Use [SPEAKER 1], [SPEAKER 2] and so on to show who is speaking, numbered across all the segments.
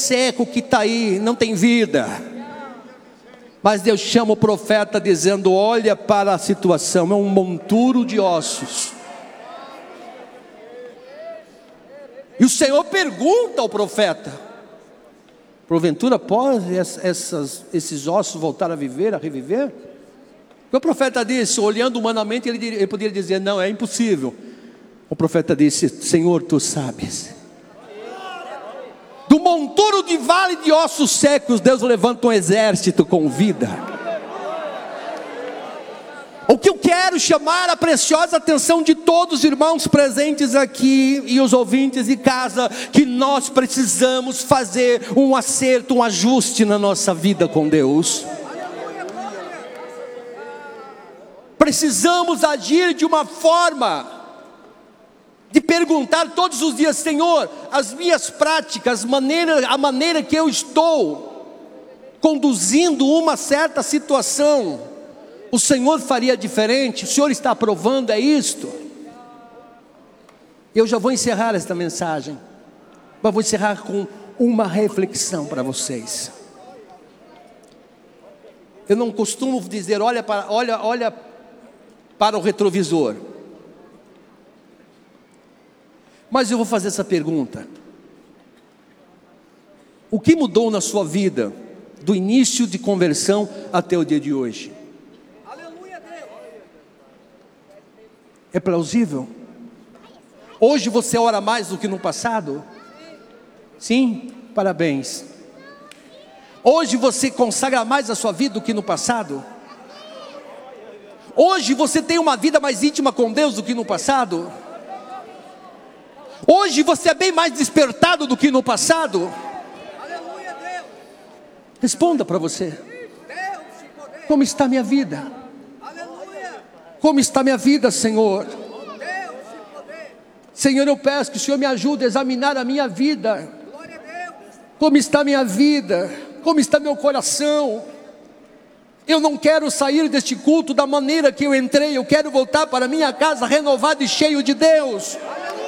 [SPEAKER 1] seco que está aí, não tem vida. Mas Deus chama o profeta dizendo: olha para a situação, é um monturo de ossos. E o Senhor pergunta ao profeta: porventura pode esses ossos voltar a viver, a reviver? O profeta disse, olhando humanamente, ele poderia dizer: não, é impossível. O profeta disse: Senhor, tu sabes. Do monturo de vale de ossos secos, Deus levanta um exército com vida. O que eu quero chamar a preciosa atenção de todos os irmãos presentes aqui e os ouvintes de casa, que nós precisamos fazer um acerto, um ajuste na nossa vida com Deus. Precisamos agir de uma forma de perguntar todos os dias: Senhor, as minhas práticas, a maneira que eu estou conduzindo uma certa situação, o Senhor faria diferente? O Senhor está aprovando, é isto? Eu já vou encerrar esta mensagem, mas vou encerrar com uma reflexão para vocês. Eu não costumo dizer olha para o retrovisor, mas eu vou fazer essa pergunta: o que mudou na sua vida do início de conversão até o dia de hoje? É plausível? Hoje você ora mais do que no passado? Sim? Parabéns. Hoje você consagra mais a sua vida do que no passado? Hoje você tem uma vida mais íntima com Deus do que no passado? Hoje você é bem mais despertado do que no passado? Responda para você: como está minha vida? Como está minha vida, Senhor? Senhor, eu peço que o Senhor me ajude a examinar a minha vida. Como está minha vida? Como está meu coração? Eu não quero sair deste culto da maneira que eu entrei. Eu quero voltar para minha casa renovado e cheio de Deus.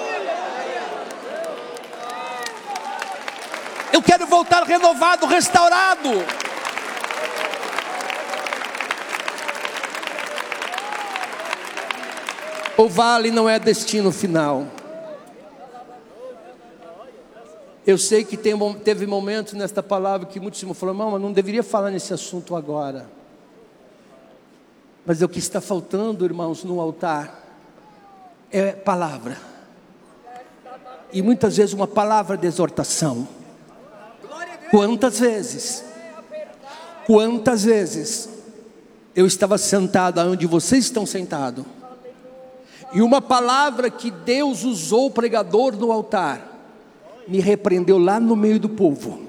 [SPEAKER 1] Eu quero voltar renovado, restaurado. O vale não é destino final. Eu sei que teve momentos nesta palavra que muitos irmãos falaram: mas não deveria falar nesse assunto agora. Mas o que está faltando, irmãos, no altar é palavra. E muitas vezes uma palavra de exortação. Quantas vezes eu estava sentado onde vocês estão sentados, e uma palavra que Deus usou o pregador no altar me repreendeu lá no meio do povo,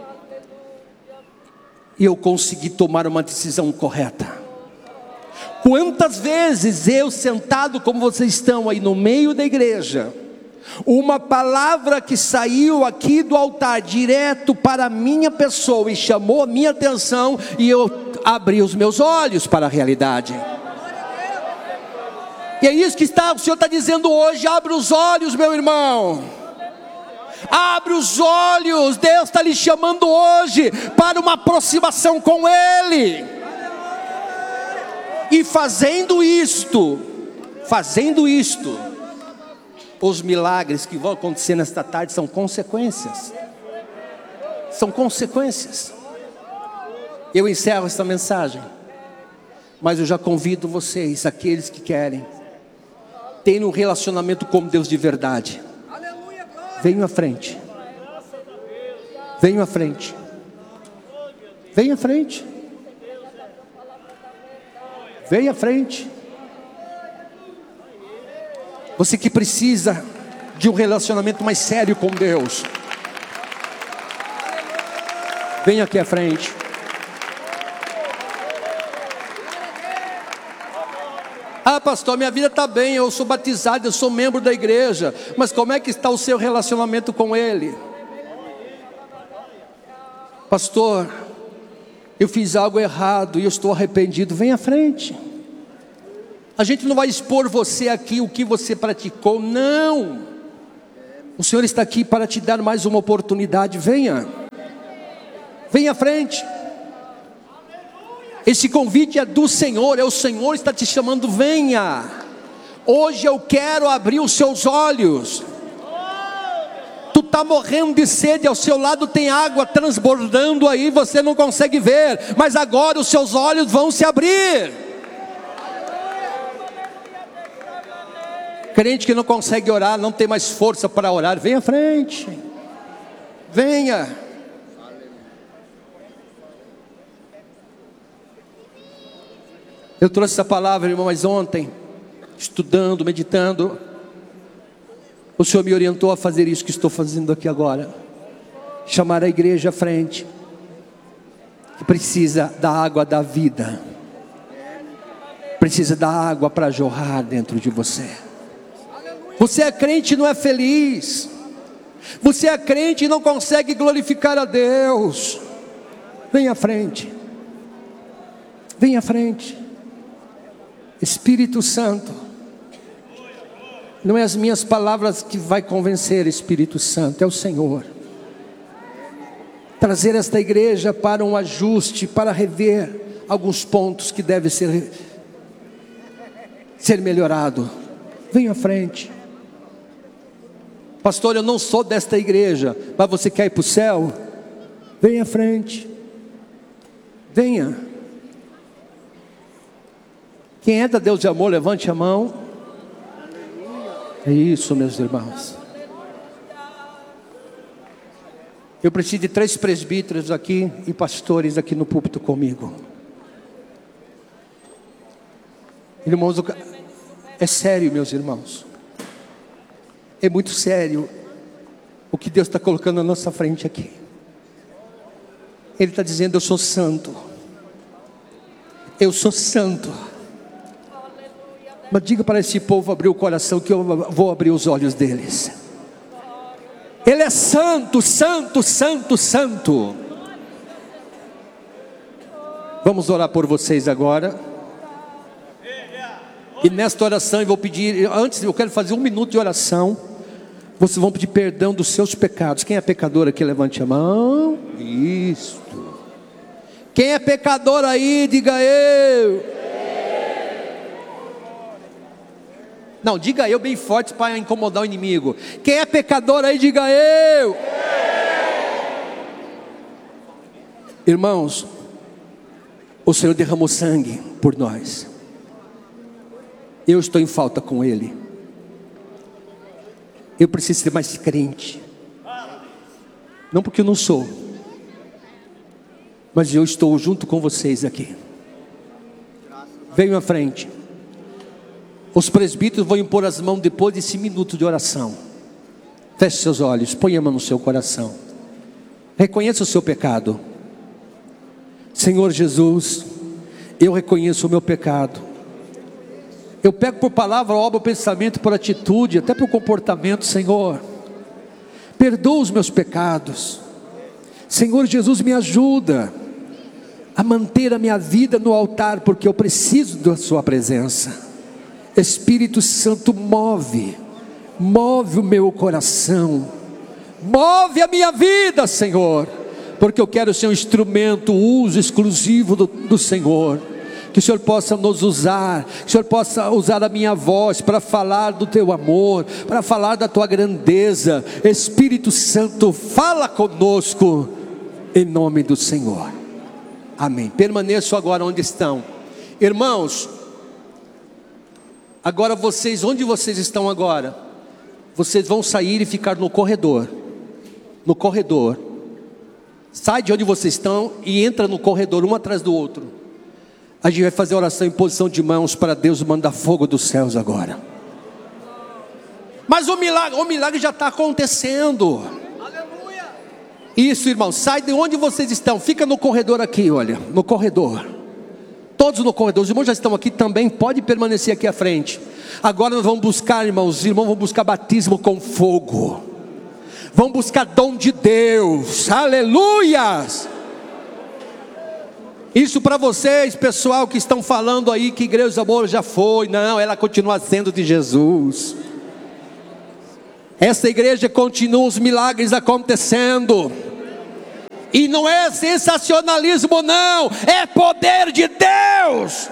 [SPEAKER 1] e eu consegui tomar uma decisão correta. Quantas vezes eu sentado como vocês estão aí no meio da igreja, uma palavra que saiu aqui do altar direto para a minha pessoa e chamou a minha atenção, e eu abri os meus olhos para a realidade. E é isso que o Senhor está dizendo hoje: abre os olhos, meu irmão. Abre os olhos. Deus está lhe chamando hoje para uma aproximação com Ele. E fazendo isto, os milagres que vão acontecer nesta tarde são consequências. São consequências. Eu encerro esta mensagem, mas eu já convido vocês, aqueles que querem ter um relacionamento com Deus de verdade, venham à frente. Venham à frente. Venham à frente. Venha à frente. Você que precisa de um relacionamento mais sério com Deus, venha aqui à frente. Ah, pastor, minha vida está bem, eu sou batizado, eu sou membro da igreja, mas como é que está o seu relacionamento com Ele? Pastor, eu fiz algo errado e eu estou arrependido. Vem à frente. A gente não vai expor você aqui o que você praticou, não. O Senhor está aqui para te dar mais uma oportunidade. Venha. Venha à frente. Esse convite é do Senhor, é o Senhor que está te chamando, venha. Hoje eu quero abrir os seus olhos. Tu está morrendo de sede, ao seu lado tem água transbordando aí, você não consegue ver, mas agora os seus olhos vão se abrir. Crente que não consegue orar, não tem mais força para orar, venha à frente. Venha. Eu trouxe essa palavra, irmão, mas ontem, estudando, meditando, o Senhor me orientou a fazer isso que estou fazendo aqui agora. Chamar a igreja à frente, que precisa da água da vida. Precisa da água para jorrar dentro de você. Você é crente e não é feliz. Você é crente e não consegue glorificar a Deus. Venha à frente. Venha à frente. Espírito Santo. Não é as minhas palavras que vai convencer, Espírito Santo, é o Senhor. Trazer esta igreja para um ajuste, para rever alguns pontos que devem ser melhorado. Venha à frente. Pastor, eu não sou desta igreja, mas você quer ir para o céu? Venha à frente. Venha. Quem é da Deus de amor, levante a mão. É isso, meus irmãos. Eu preciso de 3 presbíteros aqui e pastores aqui no púlpito comigo. Irmãos, é sério, meus irmãos. É muito sério o que Deus está colocando na nossa frente aqui. Ele está dizendo: eu sou santo. Eu sou santo. Mas diga para esse povo abrir o coração, que eu vou abrir os olhos deles. Ele é santo, santo, santo, santo. Vamos orar por vocês agora. E nesta oração eu vou pedir, antes eu quero fazer 1 minuto de oração. Vocês vão pedir perdão dos seus pecados. Quem é pecador aqui, levante a mão. Isso. Quem é pecador aí, diga eu. Não, diga eu bem forte para incomodar o inimigo. Quem é pecador aí, diga eu. Irmãos, o Senhor derramou sangue por nós. Eu estou em falta com Ele. Eu preciso ser mais crente. Não porque eu não sou, mas eu estou junto com vocês aqui. Venham à frente. Os presbíteros vão impor as mãos depois desse minuto de oração. Feche seus olhos, põe a mão no seu coração. Reconheça o seu pecado. Senhor Jesus, eu reconheço o meu pecado. Eu pego por palavra, obra, pensamento, por atitude, até por comportamento, Senhor. Perdoa os meus pecados. Senhor Jesus, me ajuda a manter a minha vida no altar, porque eu preciso da sua presença. Espírito Santo, move o meu coração, move a minha vida, Senhor, porque eu quero ser um instrumento, uso exclusivo do Senhor. Que o Senhor possa nos usar, que o Senhor possa usar a minha voz para falar do teu amor, para falar da tua grandeza. Espírito Santo, fala conosco, em nome do Senhor, amém. Permaneçam agora onde estão, irmãos. Agora vocês, onde vocês estão agora? Vocês vão sair e ficar no corredor. No corredor. Sai de onde vocês estão e entra no corredor, um atrás do outro. A gente vai fazer oração em posição de mãos para Deus mandar fogo dos céus agora. Mas o milagre já está acontecendo. Aleluia. Isso, irmão, sai de onde vocês estão. Fica no corredor aqui, olha, no corredor. Todos no corredor, os irmãos já estão aqui também, pode permanecer aqui à frente. Agora nós vamos buscar, irmãos, os irmãos vão buscar batismo com fogo. Vão buscar dom de Deus, aleluias. Isso para vocês, pessoal, que estão falando aí que Igreja do Amor já foi. Não, ela continua sendo de Jesus. Essa igreja continua os milagres acontecendo. E não é sensacionalismo não, é poder de Deus.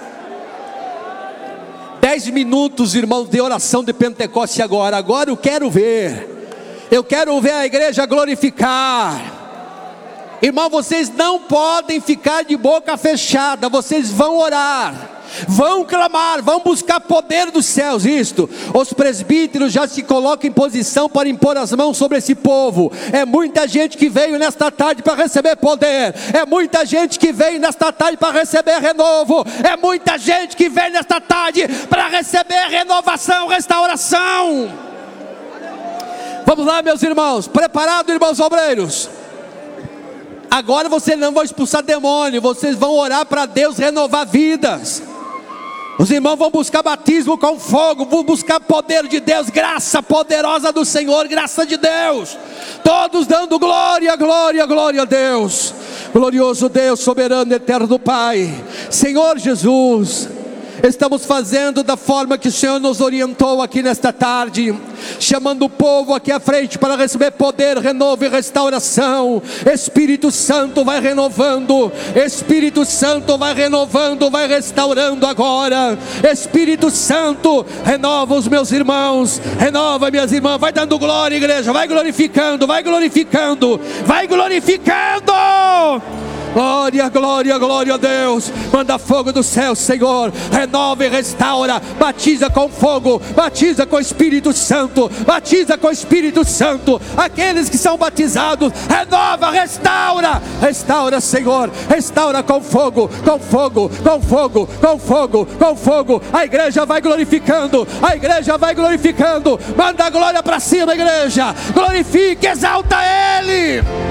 [SPEAKER 1] 10 minutos, irmãos, de oração de Pentecoste agora. Agora eu quero ver a igreja glorificar. Irmão, vocês não podem ficar de boca fechada, vocês vão orar, vão clamar, vão buscar poder dos céus. Os presbíteros já se colocam em posição para impor as mãos sobre esse povo. É muita gente que veio nesta tarde para receber poder, é muita gente que veio nesta tarde para receber renovo, é muita gente que veio nesta tarde para receber renovação, restauração. Vamos lá, meus irmãos, preparado, irmãos obreiros? Agora vocês não vão expulsar demônio, vocês vão orar para Deus renovar vidas. Os irmãos vão buscar batismo com fogo, vão buscar poder de Deus, graça poderosa do Senhor, graça de Deus. Todos dando glória, glória, glória a Deus. Glorioso Deus, soberano, eterno Pai, Senhor Jesus, estamos fazendo da forma que o Senhor nos orientou aqui nesta tarde, chamando o povo aqui à frente para receber poder, renovo e restauração. Espírito Santo vai renovando, Espírito Santo vai renovando, vai restaurando agora. Espírito Santo, renova os meus irmãos, renova minhas irmãs. Vai dando glória, igreja, vai glorificando, vai glorificando, vai glorificando. Glória, glória, glória a Deus. Manda fogo do céu, Senhor. Renova e restaura. Batiza com fogo, batiza com Espírito Santo, batiza com Espírito Santo aqueles que são batizados. Renova, restaura, restaura, Senhor. Restaura com fogo, com fogo, com fogo, com fogo, com fogo. A igreja vai glorificando, a igreja vai glorificando. Manda a glória para cima, igreja. Glorifique, exalta Ele.